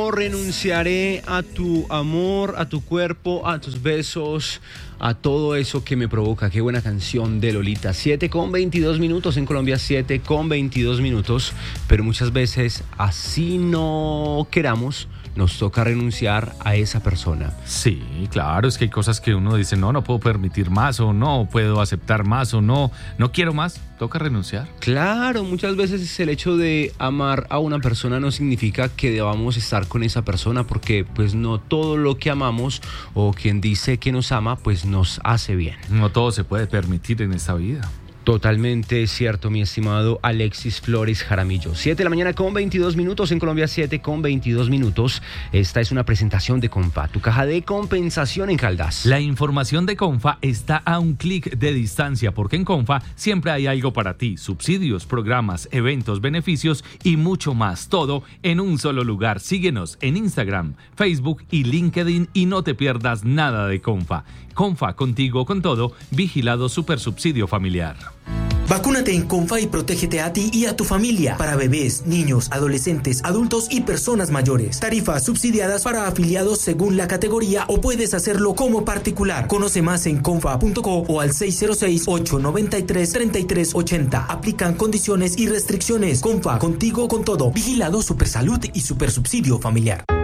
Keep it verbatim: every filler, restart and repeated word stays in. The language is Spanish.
Renunciaré a tu amor, a tu cuerpo, a tus besos, a todo eso que me provoca. Qué buena canción de Lolita. siete con veintidós minutos en Colombia, siete con veintidós minutos. Pero muchas veces, así no queramos, nos toca renunciar a esa persona. Sí, claro, es que hay cosas que uno dice, no, no puedo permitir más, o no puedo aceptar más, o no, no quiero más, toca renunciar. Claro, muchas veces el hecho de amar a una persona no significa que debamos estar con esa persona, porque pues no todo lo que amamos o quien dice que nos ama, pues nos hace bien. No todo se puede permitir en esta vida. Totalmente cierto, mi estimado Alexis Flores Jaramillo. siete de la mañana con veintidós minutos en Colombia, siete con veintidós minutos. Esta es una presentación de Confa, tu caja de compensación en Caldas. La información de Confa está a un clic de distancia, porque en Confa siempre hay algo para ti: subsidios, programas, eventos, beneficios y mucho más. Todo en un solo lugar. Síguenos en Instagram, Facebook y LinkedIn y no te pierdas nada de Confa. Confa, contigo con todo, vigilado Supersubsidio Familiar. Vacúnate en Confa y protégete a ti y a tu familia. Para bebés, niños, adolescentes, adultos y personas mayores. Tarifas subsidiadas para afiliados según la categoría, o puedes hacerlo como particular. Conoce más en confa punto co o al seis cero seis, ocho nueve tres, tres tres ocho cero. Aplican condiciones y restricciones. Confa, contigo con todo. Vigilado Supersalud y Supersubsidio Familiar.